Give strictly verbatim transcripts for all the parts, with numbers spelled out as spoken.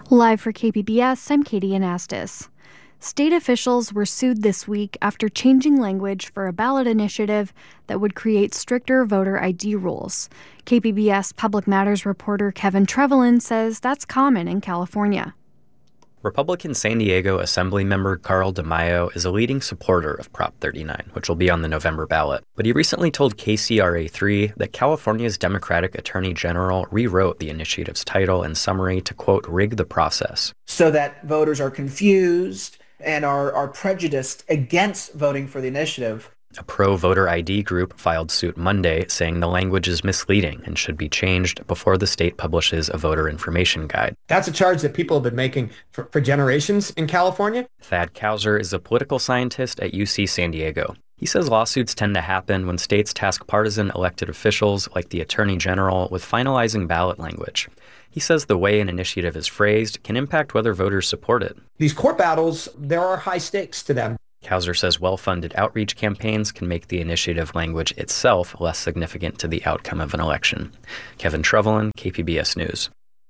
Live for K P B S, I'm Katie Anastas. State officials were sued this week after changing language for a ballot initiative that would create stricter voter I D rules. K P B S Public Matters reporter Kevin Trevelyan says that's common in California. Republican San Diego Assemblymember Carl DeMaio is a leading supporter of Prop thirty-nine, which will be on the November ballot. But he recently told K C R A three that California's Democratic Attorney General rewrote the initiative's title and summary to, quote, rig the process. So that voters are confused and are, are prejudiced against voting for the initiative. A pro-voter I D group filed suit Monday saying the language is misleading and should be changed before the state publishes a voter information guide. That's a charge that people have been making for, for generations in California. Thad Kauser is a political scientist at U C San Diego. He says lawsuits tend to happen when states task partisan elected officials like the Attorney General with finalizing ballot language. He says the way an initiative is phrased can impact whether voters support it. These court battles, there are high stakes to them. Kauser says well-funded outreach campaigns can make the initiative language itself less significant to the outcome of an election. Kevin Trevelyan, K P B S News.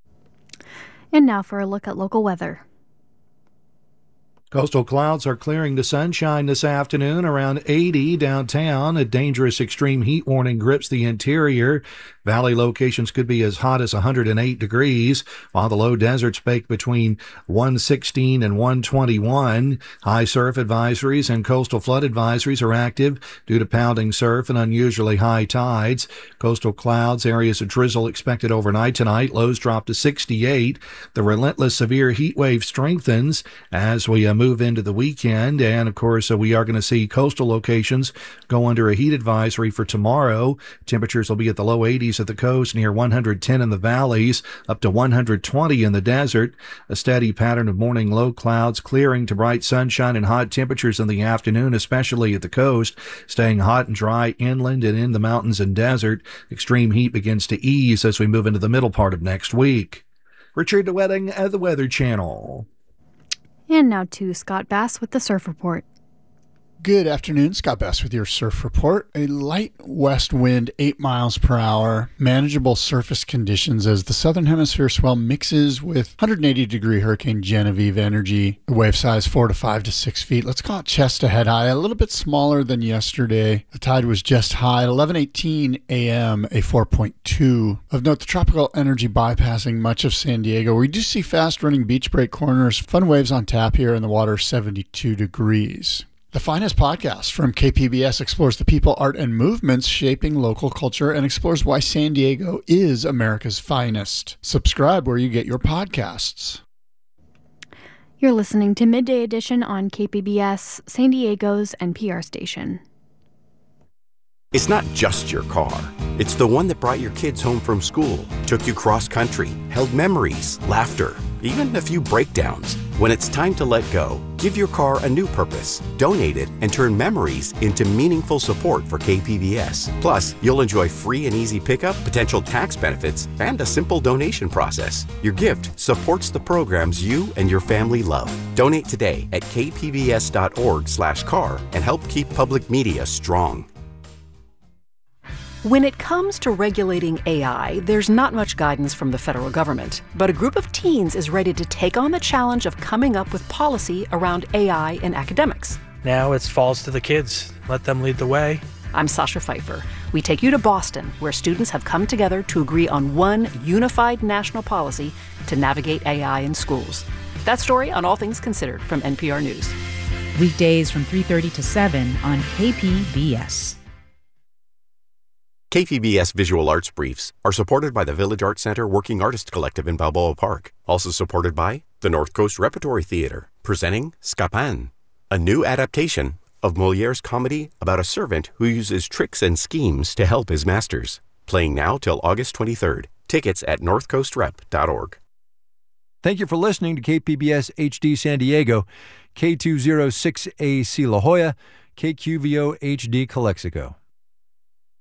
And now for a look at local weather. Coastal clouds are clearing to sunshine this afternoon, around eighty downtown. A dangerous extreme heat warning grips the interior. Valley locations could be as hot as one hundred eight degrees, while the low deserts bake between one sixteen and one twenty-one. High surf advisories and coastal flood advisories are active due to pounding surf and unusually high tides. Coastal clouds, areas of drizzle expected overnight tonight. Lows drop to sixty-eight. The relentless severe heat wave strengthens as we uh, move into the weekend. And, of course, uh, we are going to see coastal locations go under a heat advisory for tomorrow. Temperatures will be at the low eighties at the coast, near one hundred ten in the valleys, up to one hundred twenty in the desert. A steady pattern of morning low clouds clearing to bright sunshine and hot temperatures in the afternoon, especially at the coast, staying hot and dry inland and in the mountains and desert. Extreme heat begins to ease as we move into the middle part of next week. Richard DeWetting at the Weather Channel. And now to Scott Bass with the Surf Report. Good afternoon, Scott Bass with your surf report. A light west wind, eight miles per hour, manageable surface conditions as the southern hemisphere swell mixes with one hundred eighty degree Hurricane Genevieve energy. The wave size four to five to six feet. Let's call it chest to head high, a little bit smaller than yesterday. The tide was just high at eleven eighteen a.m., a four point two. Of note, the tropical energy bypassing much of San Diego. We do see fast running beach break corners, fun waves on tap here, and the water seventy-two degrees. The Finest podcast from K P B S explores the people, art, and movements shaping local culture and explores why San Diego is America's finest. Subscribe where you get your podcasts. You're listening to Midday Edition on K P B S, San Diego's N P R station. It's not just your car. It's the one that brought your kids home from school, took you cross-country, held memories, laughter, even a few breakdowns. When it's time to let go, give your car a new purpose. Donate it and turn memories into meaningful support for K P B S. Plus, you'll enjoy free and easy pickup, potential tax benefits, and a simple donation process. Your gift supports the programs you and your family love. Donate today at kpbs.org slash car and help keep public media strong. When it comes to regulating A I, there's not much guidance from the federal government. But a group of teens is ready to take on the challenge of coming up with policy around A I in academics. Now it falls to the kids. Let them lead the way. I'm Sasha Pfeiffer. We take you to Boston, where students have come together to agree on one unified national policy to navigate A I in schools. That story on All Things Considered from N P R News. Weekdays from three thirty to seven on K P B S. K P B S Visual Arts Briefs are supported by the Village Arts Center Working Artist Collective in Balboa Park. Also supported by the North Coast Repertory Theater, presenting Scapin, a new adaptation of Moliere's comedy about a servant who uses tricks and schemes to help his masters. Playing now till August twenty-third. Tickets at north coast rep dot org. Thank you for listening to K P B S H D San Diego, K two oh six A C La Jolla, K Q V O H D Calexico.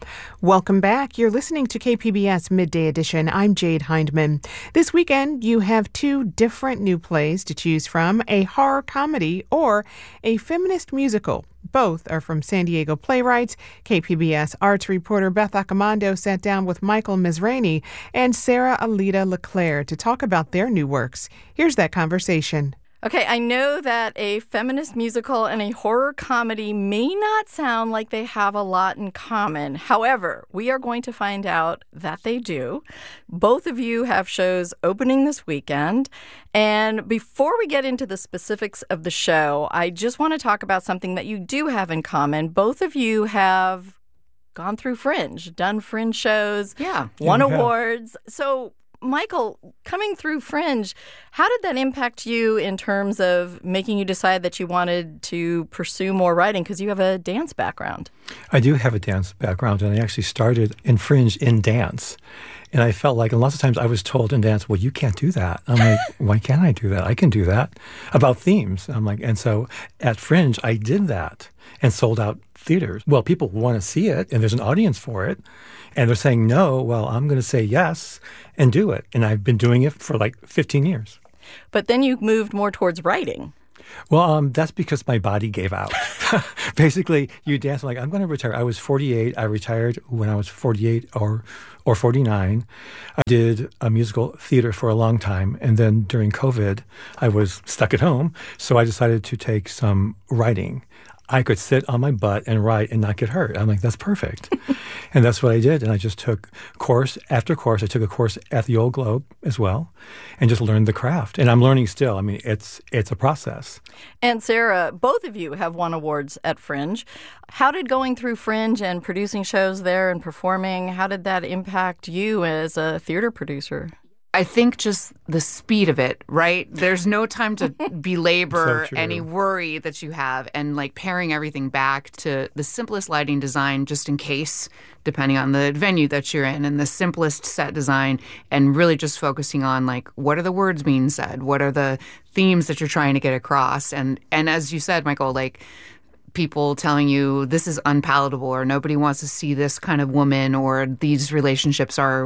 Welcome back. You're listening to K P B S Midday Edition. I'm Jade Hindman. This weekend, you have two different new plays to choose from, a horror comedy or a feminist musical. Both are from San Diego playwrights. K P B S arts reporter Beth Accomando sat down with Michael Mizrahi and Sarah Alita LeClaire to talk about their new works. Here's that conversation. Okay, I know that a feminist musical and a horror comedy may not sound like they have a lot in common. However, we are going to find out that they do. Both of you have shows opening this weekend. And before we get into the specifics of the show, I just want to talk about something that you do have in common. Both of you have gone through Fringe, done Fringe shows, yeah, won yeah, awards. So Michael, coming through Fringe, how did that impact you in terms of making you decide that you wanted to pursue more writing? Because you have a dance background. I do have a dance background, and I actually started in Fringe in dance. And I felt like, and lots of times I was told in dance, well, you can't do that. I'm like, why can't I do that? I can do that. About themes. I'm like, and so at Fringe, I did that and sold out theaters. Well, people want to see it, and there's an audience for it. And they're saying no. Well, I'm going to say yes and do it. And I've been doing it for like fifteen years. But then you moved more towards writing. Well, um, that's because my body gave out. Basically, you dance. I'm like, I'm going to retire. I was forty-eight. I retired when I was forty-eight or or forty-nine. I did a musical theater for a long time. And then during COVID, I was stuck at home. So I decided to take some writing. I could sit on my butt and write and not get hurt. I'm like, that's perfect. And that's what I did. And I just took course after course. I took a course at the Old Globe as well and just learned the craft. And I'm learning still. I mean, it's it's a process. And Sarah, both of you have won awards at Fringe. How did going through Fringe and producing shows there and performing, how did that impact you as a theater producer? I think just the speed of it, right? There's no time to belabor so any worry that you have, and like paring everything back to the simplest lighting design just in case, depending on the venue that you're in, and the simplest set design, and really just focusing on like what are the words being said? What are the themes that you're trying to get across? And and as you said, Michael, like people telling you this is unpalatable or nobody wants to see this kind of woman or these relationships are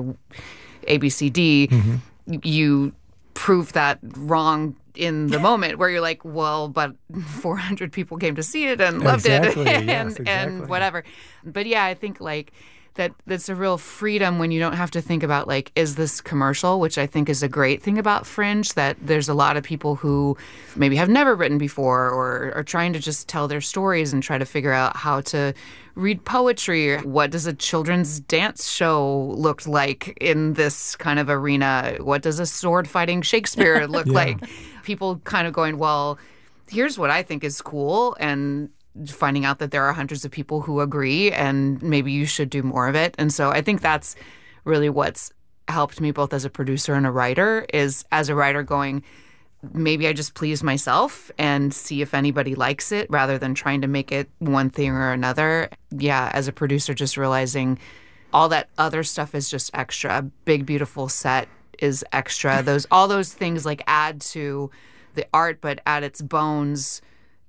A, B, C, D, mm-hmm. you prove that wrong in the moment where you're like, well, but four hundred people came to see it and loved exactly, it and, yes, exactly. and whatever. But yeah, I think like that that's a real freedom when you don't have to think about like, is this commercial, which I think is a great thing about Fringe, that there's a lot of people who maybe have never written before or are trying to just tell their stories and try to figure out how to read poetry. What does a children's dance show look like in this kind of arena? What does a sword fighting Shakespeare look yeah. like? People kind of going, well, here's what I think is cool, and finding out that there are hundreds of people who agree and maybe you should do more of it. And so I think that's really what's helped me both as a producer and a writer, is as a writer going, maybe I just please myself and see if anybody likes it rather than trying to make it one thing or another. Yeah, as a producer, just realizing all that other stuff is just extra. A big, beautiful set is extra. Those all those things like add to the art, but at its bones,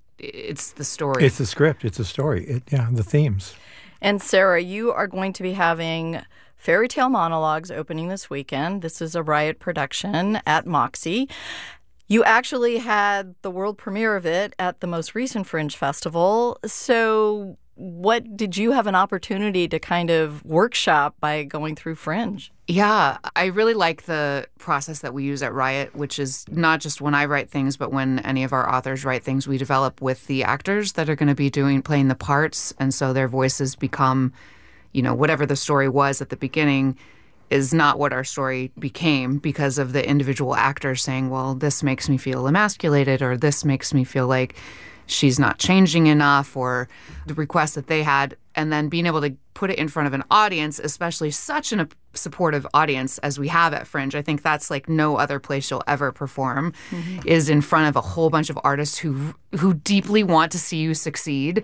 it's the story. It's the script. It's the story. It, yeah, the themes. And Sarah, you are going to be having Fairy Tale Monologues opening this weekend. This is a Riot production at Moxie. You actually had the world premiere of it at the most recent Fringe Festival. So what did you have an opportunity to kind of workshop by going through Fringe? Yeah, I really like the process that we use at Riot, which is not just when I write things, but when any of our authors write things, we develop with the actors that are going to be doing playing the parts. And so their voices become, you know, whatever the story was at the beginning is not what our story became because of the individual actors saying, well, this makes me feel emasculated, or this makes me feel like she's not changing enough, or the request that they had, and then being able to put it in front of an audience, especially such an, a supportive audience as we have at Fringe. I think that's like no other place you'll ever perform, mm-hmm. is in front of a whole bunch of artists who who deeply want to see you succeed.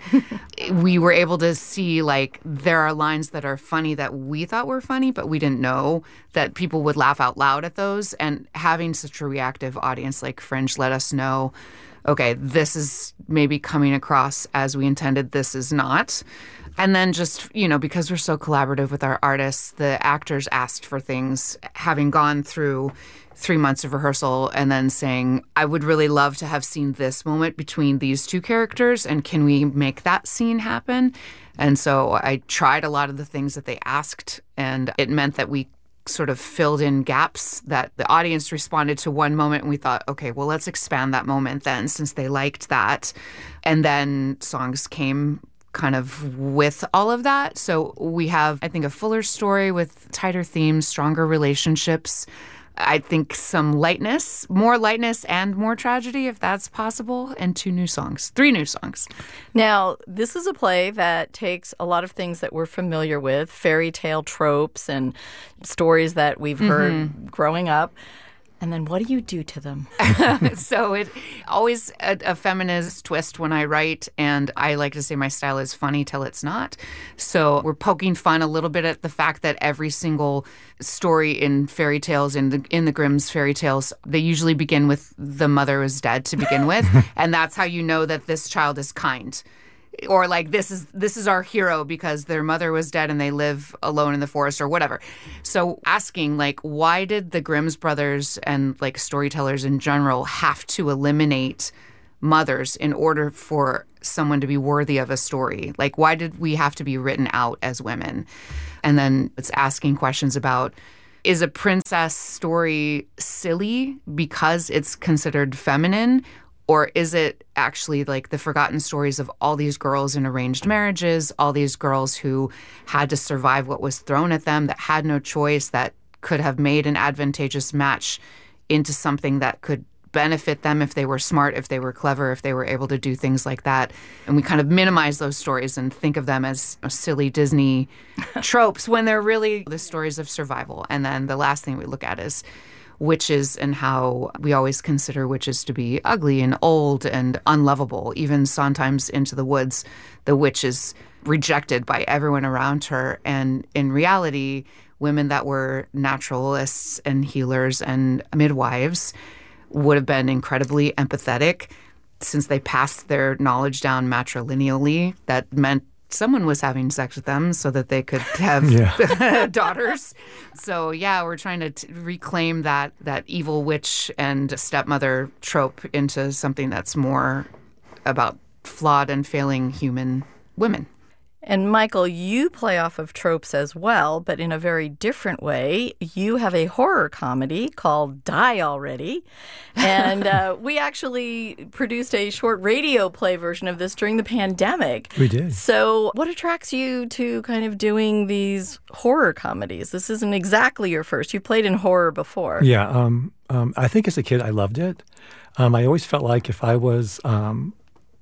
We were able to see like there are lines that are funny that we thought were funny, but we didn't know that people would laugh out loud at those. And having such a reactive audience like Fringe let us know, okay, this is maybe coming across as we intended, this is not. And then just, you know, because we're so collaborative with our artists, the actors asked for things, having gone through three months of rehearsal and then saying, I would really love to have seen this moment between these two characters, and can we make that scene happen? And so I tried a lot of the things that they asked, and it meant that we sort of filled in gaps that the audience responded to one moment, and we thought, okay, well, let's expand that moment then, since they liked that. And then songs came kind of with all of that. So we have, I think, a fuller story with tighter themes, stronger relationships. I think some lightness, more lightness and more tragedy, if that's possible, and two new songs, three new songs. Now, this is a play that takes a lot of things that we're familiar with, fairy tale tropes and stories that we've heard mm-hmm. growing up. And then what do you do to them? So it always a, a feminist twist when I write, and I like to say my style is funny till it's not. So we're poking fun a little bit at the fact that every single story in fairy tales, in the in the Grimm's fairy tales, they usually begin with the mother is dead to begin with, and that's how you know that this child is kind. Or like this is this is our hero because their mother was dead and they live alone in the forest or whatever. So asking like, why did the Grimm's brothers and like storytellers in general have to eliminate mothers in order for someone to be worthy of a story? Like, why did we have to be written out as women? And then it's asking questions about, is a princess story silly because it's considered feminine? Or is it actually like the forgotten stories of all these girls in arranged marriages, all these girls who had to survive what was thrown at them, that had no choice, that could have made an advantageous match into something that could benefit them if they were smart, if they were clever, if they were able to do things like that. And we kind of minimize those stories and think of them as silly Disney tropes when they're really the stories of survival. And then the last thing we look at is witches and how we always consider witches to be ugly and old and unlovable. Even Sondheim's Into the Woods, the witch is rejected by everyone around her. And in reality, women that were naturalists and healers and midwives would have been incredibly empathetic since they passed their knowledge down matrilineally. That meant someone was having sex with them so that they could have yeah. daughters. So, yeah, we're trying to t- reclaim that that evil witch and stepmother trope into something that's more about flawed and failing human women. And Michael, you play off of tropes as well, but in a very different way. You have a horror comedy called Die Already. And uh, we actually produced a short radio play version of this during the pandemic. We did. So what attracts you to kind of doing these horror comedies? This isn't exactly your first. You've played in horror before. Yeah. Um, um, I think as a kid, I loved it. Um, I always felt like if I was... Um,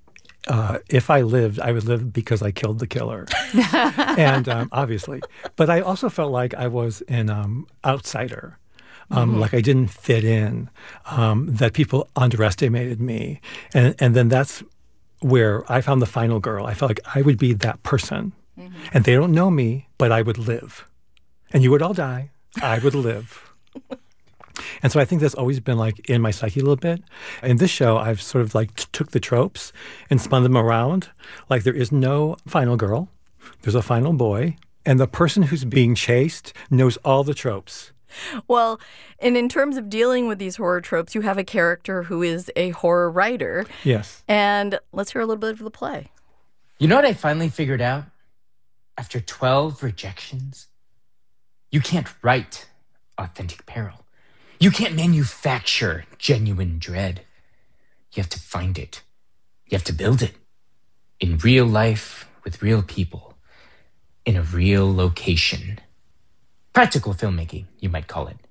Uh, if I lived, I would live because I killed the killer. and um, obviously. But I also felt like I was an um, outsider, um, mm-hmm. like I didn't fit in, um, that people underestimated me. And, and then that's where I found the final girl. I felt like I would be that person. Mm-hmm. And they don't know me, but I would live. And you would all die. I would live. And so I think that's always been like in my psyche a little bit. In this show, I've sort of like t- took the tropes and spun them around. Like there is no final girl. There's a final boy. And the person who's being chased knows all the tropes. Well, and in terms of dealing with these horror tropes, you have a character who is a horror writer. Yes. And let's hear a little bit of the play. You know what I finally figured out? After twelve rejections, you can't write authentic peril. You can't manufacture genuine dread. You have to find it. You have to build it. In real life, with real people. In a real location. Practical filmmaking, you might call it.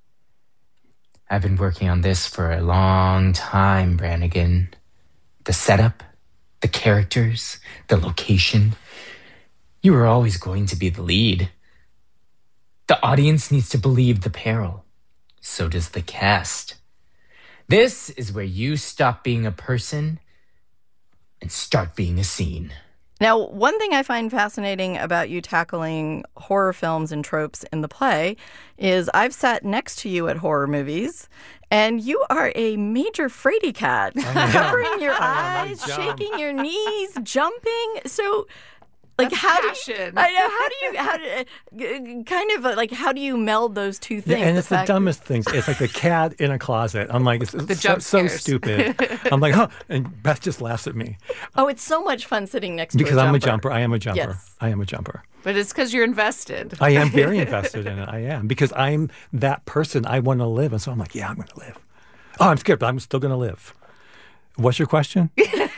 I've been working on this for a long time, Brannigan. The setup, the characters, the location. You were always going to be the lead. The audience needs to believe the peril. So does the cast. This is where you stop being a person and start being a scene. Now, one thing I find fascinating about you tackling horror films and tropes in the play is I've sat next to you at horror movies, and you are a major fraidy cat, covering your eyes, shaking your knees, jumping. So Like That's how passion. do you, I know how do you how do kind of like how do you meld those two things? Yeah, and it's the, fact- dumbest things. It's like the cat in a closet. I'm like, it's, it's The so, jump so scares. stupid. I'm like, huh? And Beth just laughs at me Oh, it's so much fun sitting next because to a jumper. I'm a jumper. I am a jumper. Yes. I am a jumper. But it's because you're invested. I am very invested in it. I am because I'm that person. I want to live, and so I'm like, yeah, I'm going to live. Oh, I'm scared, but I'm still going to live. What's your question?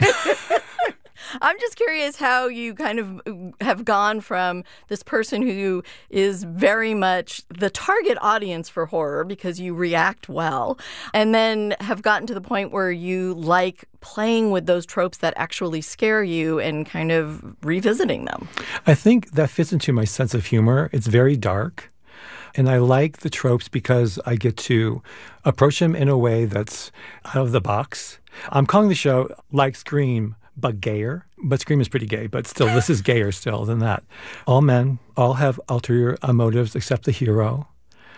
I'm just curious how you kind of have gone from this person who is very much the target audience for horror because you react well, and then have gotten to the point where you like playing with those tropes that actually scare you and kind of revisiting them. I think that fits into my sense of humor. It's very dark. And I like the tropes because I get to approach them in a way that's out of the box. I'm calling the show like Scream, but gayer. But Scream is pretty gay, but still, this is gayer still than that. All men, all have ulterior motives except the hero.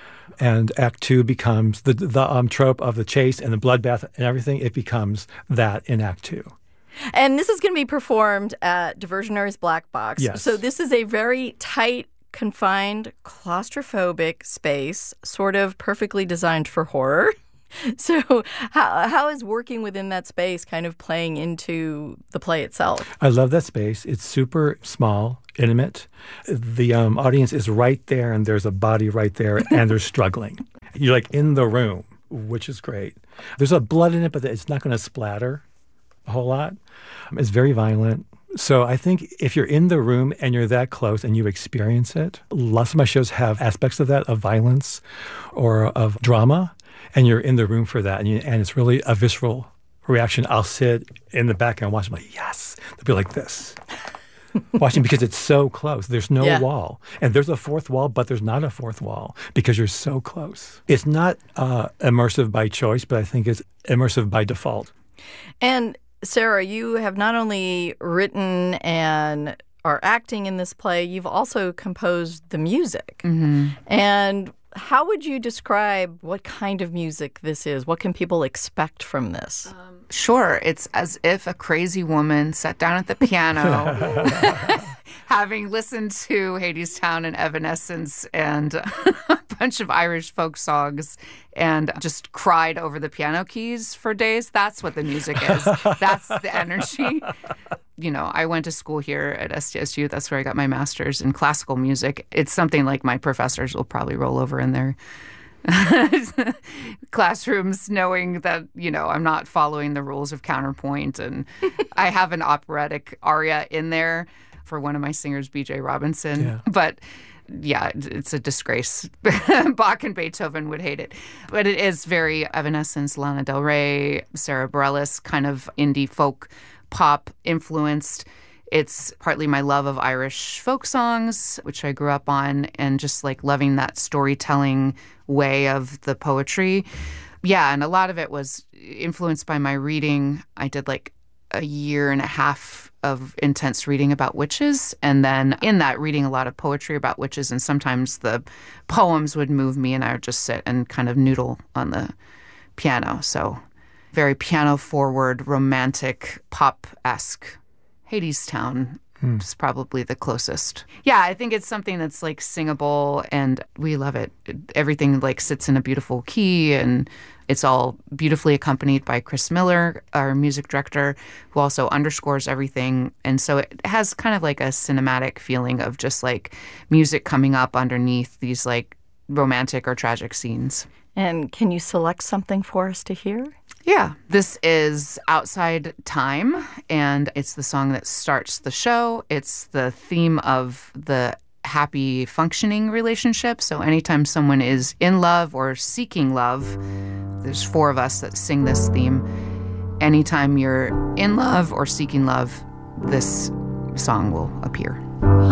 And Act Two becomes the the um, trope of the chase and the bloodbath and everything. It becomes that in Act Two. And this is going to be performed at Diversionary's Black Box. Yes. So this is a very tight, confined, claustrophobic space, sort of perfectly designed for horror. So how how is working within that space kind of playing into the play itself? I love that space. It's super small, intimate. The um, audience is right there, and there's a body right there, and they're struggling. You're like in the room, which is great. There's a blood in it, but it's not going to splatter a whole lot. It's very violent. So I think if you're in the room and you're that close and you experience it, lots of my shows have aspects of that, of violence or of drama, and you're in the room for that, and, you, and it's really a visceral reaction. I'll sit in the back and watch. I'm like, yes. They'll be like this. Watching because it's so close. There's no Yeah. wall. And there's a fourth wall, but there's not a fourth wall because you're so close. It's not uh, immersive by choice, but I think it's immersive by default. And Sarah, you have not only written and are acting in this play, you've also composed the music. Mm-hmm. And how would you describe what kind of music this is? What can people expect from this? Um, sure. It's as if a crazy woman sat down at the piano, having listened to Hadestown and Evanescence and a bunch of Irish folk songs, and just cried over the piano keys for days. That's what the music is. That's the energy. You know, I went to school here at S D S U. That's where I got my master's in classical music. It's something like my professors will probably roll over in their classrooms knowing that, you know, I'm not following the rules of counterpoint. And I have an operatic aria in there for one of my singers, B J Robinson. Yeah. But yeah, it's a disgrace. Bach and Beethoven would hate it. But it is very Evanescence, Lana Del Rey, Sarah Bareilles, kind of indie folk pop influenced. It's partly my love of Irish folk songs, which I grew up on, and just like loving that storytelling way of the poetry. Yeah, and a lot of it was influenced by my reading. I did like a year and a half of intense reading about witches, and then in that reading a lot of poetry about witches, and sometimes the poems would move me and I would just sit and kind of noodle on the piano. So very piano-forward, romantic, pop-esque. Hadestown Hmm. is probably the closest. Yeah, I think it's something that's like singable, and we love it. Everything like sits in a beautiful key, and it's all beautifully accompanied by Chris Miller, our music director, who also underscores everything. And so it has kind of like a cinematic feeling of just like music coming up underneath these like romantic or tragic scenes. And can you select something for us to hear? Yeah. This is Outside Time, and it's the song that starts the show. It's the theme of the happy functioning relationship. So anytime someone is in love or seeking love, there's four of us that sing this theme. Anytime you're in love or seeking love, this song will appear.